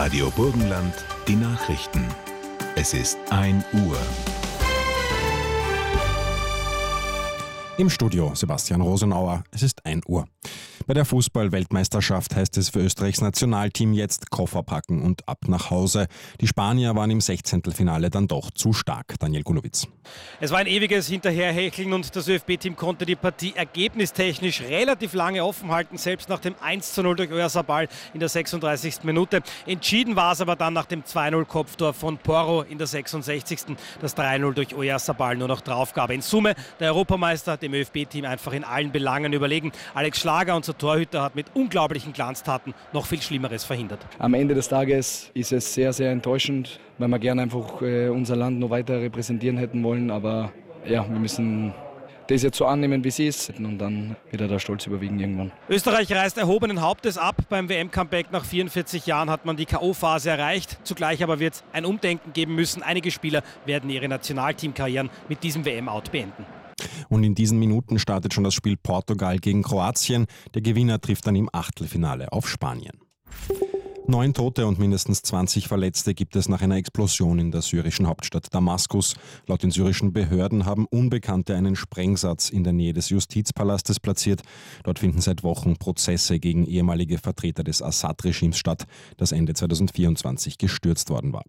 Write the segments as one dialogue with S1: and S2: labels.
S1: Radio Burgenland, die Nachrichten. Es ist 1 Uhr.
S2: Im Studio Sebastian Rosenauer. Es ist 1 Uhr. Bei der Fußball-Weltmeisterschaft heißt es für Österreichs Nationalteam jetzt Koffer packen und ab nach Hause. Die Spanier waren im 16. Finale dann doch zu stark. Daniel Gulowitz.
S3: Es war ein ewiges Hinterherhecheln und das ÖFB-Team konnte die Partie ergebnistechnisch relativ lange offen halten, selbst nach dem 1:0 durch Oyarzabal in der 36. Minute. Entschieden war es aber dann nach dem 2:0-Kopftor von Porro in der 66. Das 3:0 durch Oyarzabal nur noch Draufgabe. In Summe der Europameister dem ÖFB-Team einfach in allen Belangen überlegen. Alex Schlager, unser Torhüter, hat mit unglaublichen Glanztaten noch viel Schlimmeres verhindert.
S4: Am Ende des Tages ist es sehr, sehr enttäuschend, weil wir gerne einfach unser Land noch weiter repräsentieren hätten wollen. Aber ja, wir müssen das jetzt so annehmen, wie es ist, und dann wieder der Stolz überwiegen irgendwann.
S3: Österreich reist erhobenen Hauptes ab. Beim WM-Comeback nach 44 Jahren hat man die K.O.-Phase erreicht. Zugleich aber wird es ein Umdenken geben müssen. Einige Spieler werden ihre Nationalteamkarrieren mit diesem WM-Out beenden.
S2: Und in diesen Minuten startet schon das Spiel Portugal gegen Kroatien. Der Gewinner trifft dann im Achtelfinale auf Spanien. 9 Tote und mindestens 20 Verletzte gibt es nach einer Explosion in der syrischen Hauptstadt Damaskus. Laut den syrischen Behörden haben Unbekannte einen Sprengsatz in der Nähe des Justizpalastes platziert. Dort finden seit Wochen Prozesse gegen ehemalige Vertreter des Assad-Regimes statt, das Ende 2024 gestürzt worden war.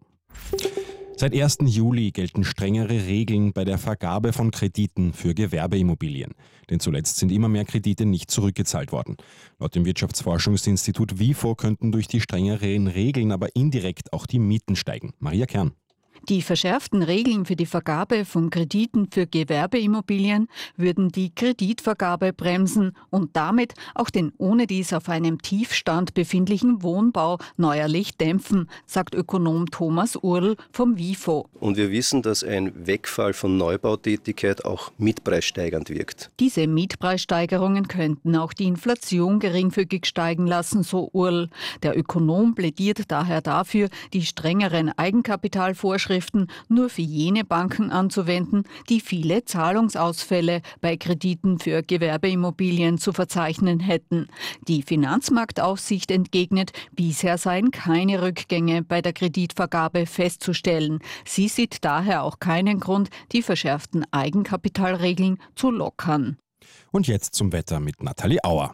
S2: Seit 1. Juli gelten strengere Regeln bei der Vergabe von Krediten für Gewerbeimmobilien. Denn zuletzt sind immer mehr Kredite nicht zurückgezahlt worden. Laut dem Wirtschaftsforschungsinstitut WIFO könnten durch die strengeren Regeln aber indirekt auch die Mieten steigen. Maria Kern.
S5: Die verschärften Regeln für die Vergabe von Krediten für Gewerbeimmobilien würden die Kreditvergabe bremsen und damit auch den ohnedies auf einem Tiefstand befindlichen Wohnbau neuerlich dämpfen, sagt Ökonom Thomas Url vom WIFO.
S6: Und wir wissen, dass ein Wegfall von Neubautätigkeit auch mietpreissteigernd wirkt.
S5: Diese Mietpreissteigerungen könnten auch die Inflation geringfügig steigen lassen, so Url. Der Ökonom plädiert daher dafür, die strengeren Eigenkapitalvorschriften nur für jene Banken anzuwenden, die viele Zahlungsausfälle bei Krediten für Gewerbeimmobilien zu verzeichnen hätten. Die Finanzmarktaufsicht entgegnet, bisher seien keine Rückgänge bei der Kreditvergabe festzustellen. Sie sieht daher auch keinen Grund, die verschärften Eigenkapitalregeln zu lockern.
S2: Und jetzt zum Wetter mit Nathalie Auer.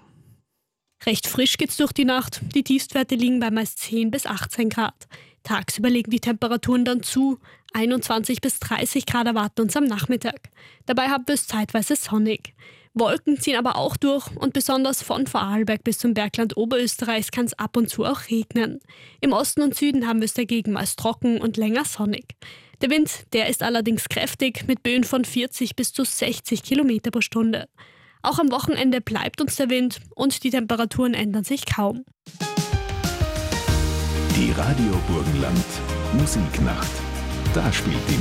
S7: Recht frisch geht's durch die Nacht. Die Tiefstwerte liegen bei meist 10 bis 18 Grad. Tagsüber legen die Temperaturen dann zu. 21 bis 30 Grad erwarten uns am Nachmittag. Dabei haben wir es zeitweise sonnig. Wolken ziehen aber auch durch und besonders von Vorarlberg bis zum Bergland Oberösterreichs kann es ab und zu auch regnen. Im Osten und Süden haben wir es dagegen meist trocken und länger sonnig. Der Wind, der ist allerdings kräftig mit Böen von 40 bis zu 60 Kilometer pro Stunde. Auch am Wochenende bleibt uns der Wind und die Temperaturen ändern sich kaum.
S1: Die Radio Burgenland Musiknacht. Da spielt die